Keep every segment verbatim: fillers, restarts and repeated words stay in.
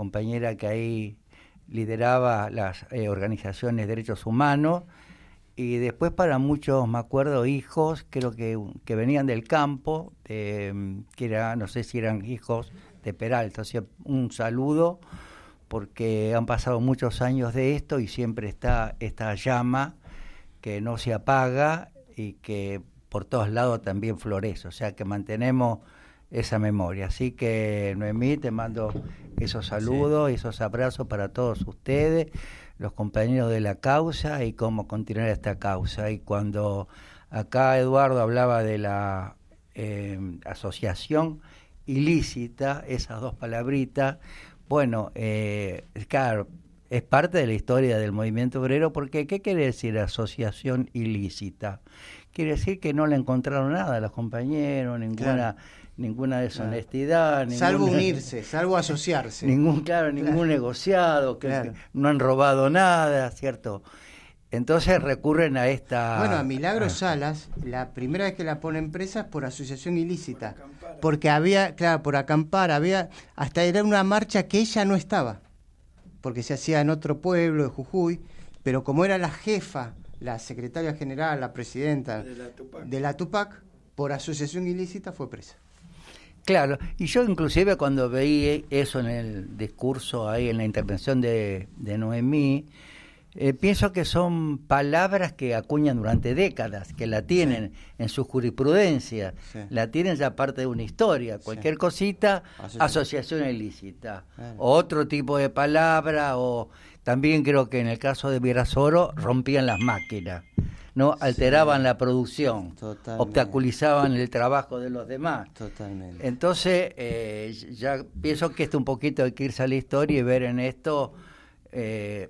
compañera que ahí lideraba las eh, organizaciones de derechos humanos, y después para muchos, me acuerdo, hijos, creo que, que venían del campo, de, que era, no sé si eran hijos de Peralta. O sea, un saludo, porque han pasado muchos años de esto y siempre está esta llama que no se apaga y que por todos lados también florece, o sea que mantenemos esa memoria. Así que, Noemí, te mando esos saludos, sí. esos abrazos para todos ustedes, los compañeros de la causa, y cómo continuar esta causa. Y cuando acá Eduardo hablaba de la eh, asociación ilícita, esas dos palabritas, bueno, eh, claro, es parte de la historia del movimiento obrero, porque ¿qué quiere decir asociación ilícita? Quiere decir que no le encontraron nada a los compañeros, ninguna claro. ninguna deshonestidad. Claro. Salvo ninguna, unirse, salvo asociarse. Ningún, claro, ningún claro. negociado, que, claro. que no han robado nada, ¿cierto? Entonces recurren a esta... Bueno, a Milagro ah. Salas, la primera vez que la ponen presa es por asociación ilícita. Por porque había, claro, por acampar, había, hasta era una marcha que ella no estaba, porque se hacía en otro pueblo de Jujuy, pero como era la jefa, la secretaria general, la presidenta de la Tupac, de la Tupac por asociación ilícita fue presa. Claro, y yo inclusive cuando veí eso en el discurso, ahí en la intervención de, de Noemí, eh, pienso que son palabras que acuñan durante décadas, que la tienen sí. en su jurisprudencia, sí. la tienen ya parte de una historia, cualquier sí. cosita, asociación, asociación ilícita, claro. o otro tipo de palabra, o también creo que en el caso de Virasoro rompían las máquinas, no alteraban sí. la producción, totalmente. Obstaculizaban el trabajo de los demás. Totalmente. Entonces, eh, ya pienso que esto un poquito hay que irse a la historia y ver en esto eh,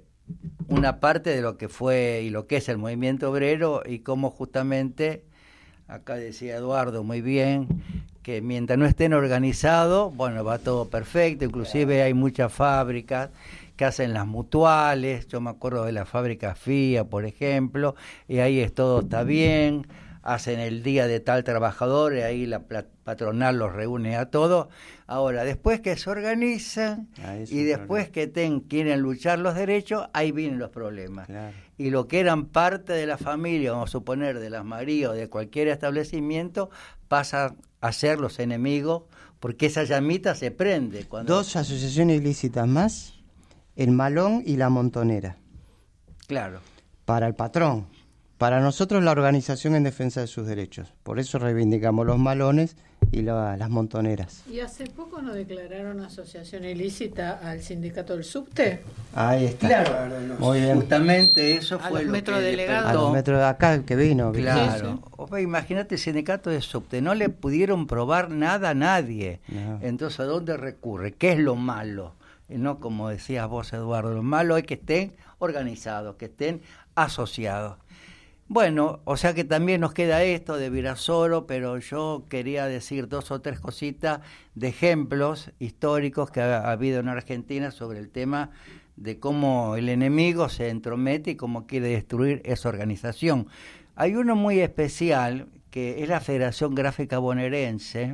una parte de lo que fue y lo que es el movimiento obrero, y cómo justamente, acá decía Eduardo muy bien, que mientras no estén organizados, bueno, va todo perfecto, inclusive hay muchas fábricas que hacen las mutuales, yo me acuerdo de la fábrica F I A, por ejemplo, y ahí es todo está bien, hacen el día de tal trabajador, y ahí la patronal los reúne a todos. Ahora, después que se organizan y después problema. que ten, quieren luchar los derechos, ahí vienen los problemas. Claro. Y lo que eran parte de la familia, vamos a suponer, de las Marías o de cualquier establecimiento, pasa a ser los enemigos, porque esa llamita se prende. Cuando... Dos asociaciones ilícitas más, el Malón y la Montonera. Claro. Para el patrón. Para nosotros la Organización en Defensa de sus Derechos. Por eso reivindicamos los malones y la, las montoneras. ¿Y hace poco nos declararon asociación ilícita al sindicato del subte? Ahí está. Claro, muy bien. Justamente eso a fue los lo metrodelegados. que A los metros de acá que vino. Claro. Sí, sí. Imagínate el sindicato de subte, no le pudieron probar nada a nadie. No. Entonces, ¿a dónde recurre? ¿Qué es lo malo? No, como decías vos, Eduardo, lo malo es que estén organizados, que estén asociados. Bueno, o sea que también nos queda esto de Virasoro, pero yo quería decir dos o tres cositas de ejemplos históricos que ha, ha habido en Argentina sobre el tema de cómo el enemigo se entromete y cómo quiere destruir esa organización. Hay uno muy especial, que es la Federación Gráfica Bonaerense,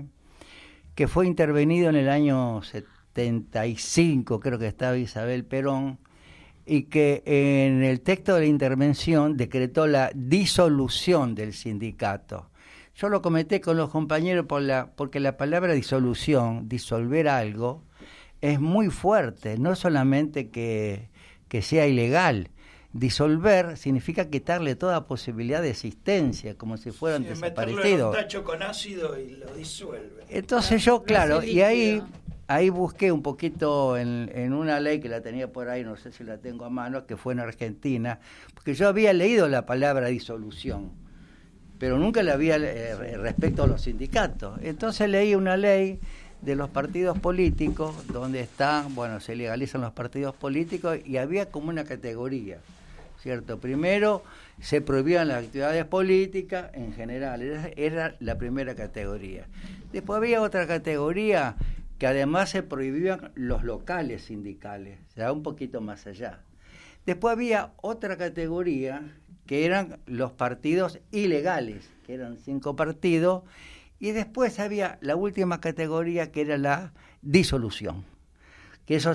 que fue intervenido en el año setenta y cinco, creo que estaba Isabel Perón, y que en el texto de la intervención decretó la disolución del sindicato. Yo lo comenté con los compañeros por la, porque la palabra disolución, disolver algo, es muy fuerte, no solamente que, que sea ilegal. Disolver significa quitarle toda posibilidad de existencia, como si fueran sí, desaparecidos. Meterlo en un tacho con ácido y lo disuelve. Entonces yo, claro, y ahí... Ahí busqué un poquito en, en una ley que la tenía por ahí, no sé si la tengo a mano, que fue en Argentina, porque yo había leído la palabra disolución, pero nunca la había eh, respecto a los sindicatos. Entonces leí una ley de los partidos políticos, donde están, bueno, se legalizan los partidos políticos, y había como una categoría, ¿cierto? Primero se prohibían las actividades políticas en general, era, era la primera categoría. Después había otra categoría que además se prohibían los locales sindicales, o sea, un poquito más allá. Después había otra categoría que eran los partidos ilegales, que eran cinco partidos, y después había la última categoría que era la disolución, que eso